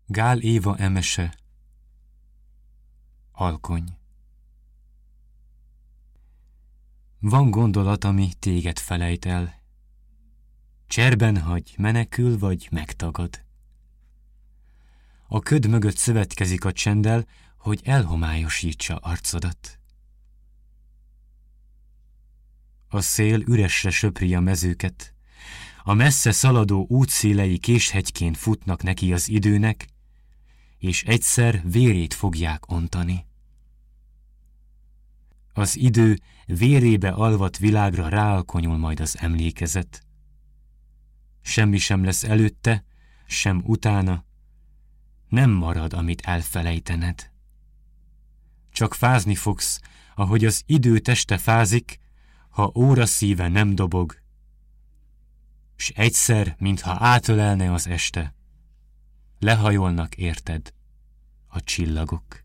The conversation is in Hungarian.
Gál Éva emese. Alkony. Van gondolat, ami téged felejt el. Cserben hagy, menekül vagy megtagad. A köd mögött szövetkezik a csenddel, hogy elhomályosítsa arcodat. A szél üresre söpri a mezőket, a messze szaladó útszélei késhegyként futnak neki az időnek, és egyszer vérét fogják ontani. Az idő vérébe alvat világra ráalkonyul majd az emlékezet. Semmi sem lesz előtte, sem utána, nem marad, amit elfelejtened. Csak fázni fogsz, ahogy az idő teste fázik, ha óra szíve nem dobog, s egyszer, mintha átölelne az este, lehajolnak érted a csillagok.